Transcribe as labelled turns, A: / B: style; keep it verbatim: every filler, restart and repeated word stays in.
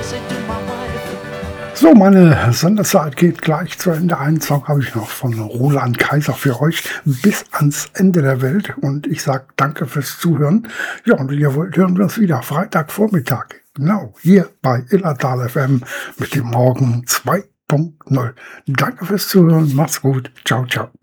A: So, meine Sendezeit geht gleich zu Ende. Einen Song habe ich noch von Roland Kaiser für euch bis ans Ende der Welt. Und ich sage danke fürs Zuhören. Ja, und ihr wollt, hören wir uns wieder Freitagvormittag. Genau, hier bei Illertal F M mit dem Morgen zwei Punkt null. Danke fürs Zuhören. Macht's gut. Ciao, ciao.